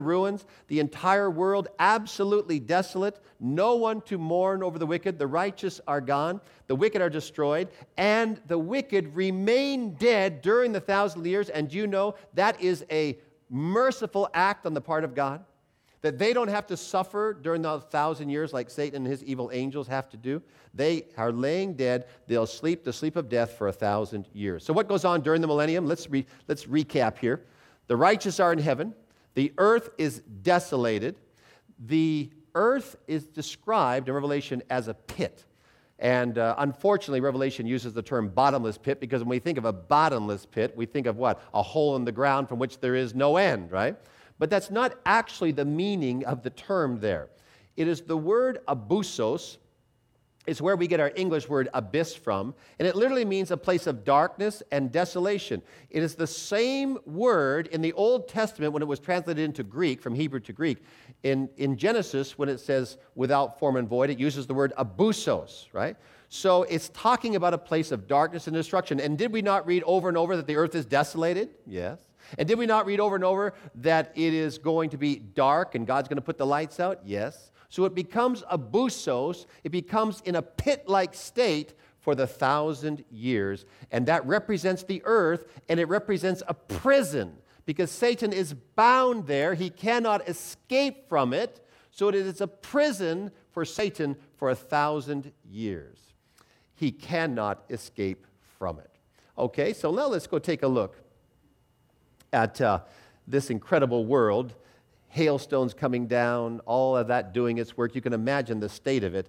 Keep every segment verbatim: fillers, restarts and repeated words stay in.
ruins, the entire world absolutely desolate, no one to mourn over the wicked, the righteous are gone, the wicked are destroyed, and the wicked remain dead during the thousand years. And you know that is a merciful act on the part of God, that they don't have to suffer during the thousand years like Satan and his evil angels have to do. They are laying dead. They'll sleep the sleep of death for a thousand years. So what goes on during the millennium? Let's re- let's recap here. The righteous are in heaven. The earth is desolated. The earth is described in Revelation as a pit. And uh, unfortunately, Revelation uses the term bottomless pit because when we think of a bottomless pit, we think of what? A hole in the ground from which there is no end, right? But that's not actually the meaning of the term there. It is the word abusos. It's where we get our English word abyss from, and it literally means a place of darkness and desolation. It is the same word in the Old Testament when it was translated into Greek, from Hebrew to Greek. In, in Genesis, when it says without form and void, it uses the word abusos, right? So it's talking about a place of darkness and destruction. And did we not read over and over that the earth is desolated? Yes. And did we not read over and over that it is going to be dark and God's going to put the lights out? Yes. So it becomes abusos, it becomes in a pit-like state for the thousand years. And that represents the earth, and it represents a prison, because Satan is bound there. He cannot escape from it. So it is a prison for Satan for a thousand years. He cannot escape from it. Okay, so now let's go take a look at uh, this incredible world. Hailstones coming down, all of that doing its work. You can imagine the state of it.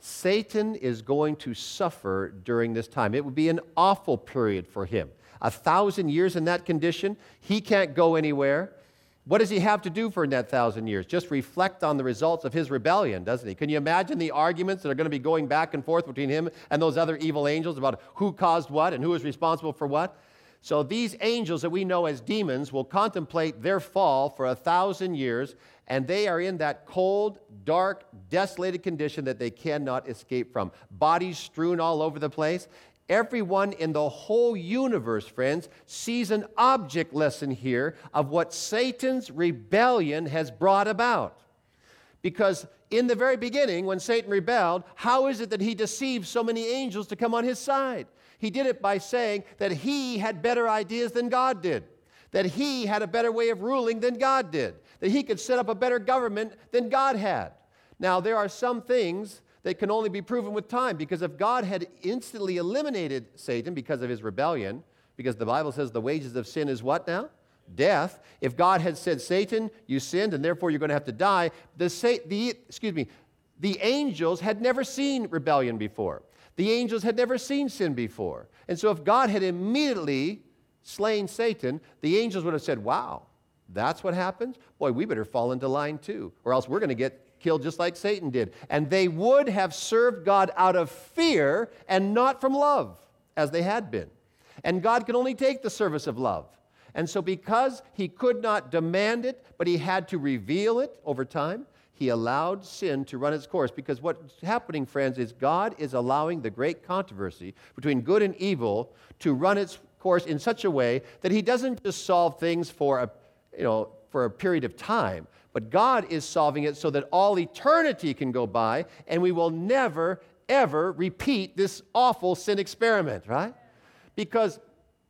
Satan is going to suffer during this time. It would be an awful period for him. A thousand years in that condition, he can't go anywhere. What does he have to do for that thousand years? Just reflect on the results of his rebellion, doesn't he? Can you imagine the arguments that are going to be going back and forth between him and those other evil angels about who caused what and who is responsible for what? So these angels that we know as demons will contemplate their fall for a thousand years, and they are in that cold, dark, desolated condition that they cannot escape from. Bodies strewn all over the place. Everyone in the whole universe, friends, sees an object lesson here of what Satan's rebellion has brought about. Because in the very beginning, when Satan rebelled, how is it that he deceived so many angels to come on his side? He did it by saying that he had better ideas than God did, that he had a better way of ruling than God did, that he could set up a better government than God had. Now, there are some things that can only be proven with time, because if God had instantly eliminated Satan because of his rebellion, because the Bible says the wages of sin is what now? Death. If God had said, Satan, you sinned, and therefore you're going to have to die, the, the, excuse me, the angels had never seen rebellion before. The angels had never seen sin before. And so if God had immediately slain Satan, the angels would have said, wow, that's what happens? Boy, we better fall into line too, or else we're going to get killed just like Satan did. And they would have served God out of fear and not from love, as they had been. And God can only take the service of love. And so because he could not demand it, but he had to reveal it over time, he allowed sin to run its course. Because what's happening, friends, is God is allowing the great controversy between good and evil to run its course in such a way that he doesn't just solve things for a, you know, for a period of time, but God is solving it so that all eternity can go by, and we will never, ever repeat this awful sin experiment, right? Because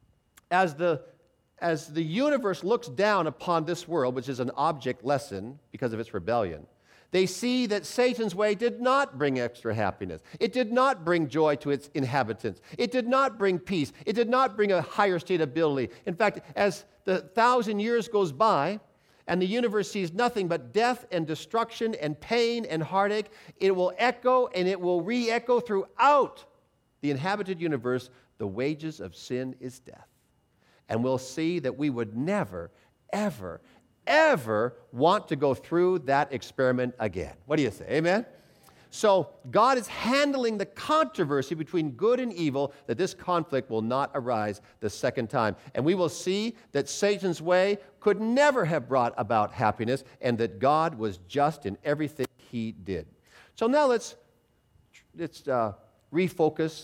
as the as the universe looks down upon this world, which is an object lesson because of its rebellion, they see that Satan's way did not bring extra happiness. It did not bring joy to its inhabitants. It did not bring peace. It did not bring a higher state of ability. In fact, as the thousand years goes by and the universe sees nothing but death and destruction and pain and heartache, it will echo and it will re-echo throughout the inhabited universe. The wages of sin is death. And we'll see that we would never, ever, ever want to go through that experiment again. What do you say? Amen? So God is handling the controversy between good and evil, that this conflict will not arise the second time. And we will see that Satan's way could never have brought about happiness, and that God was just in everything he did. So now let's, let's uh, refocus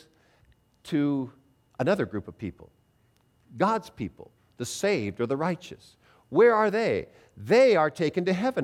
to another group of people. God's people, the saved or the righteous. Where are they? They are taken to heaven.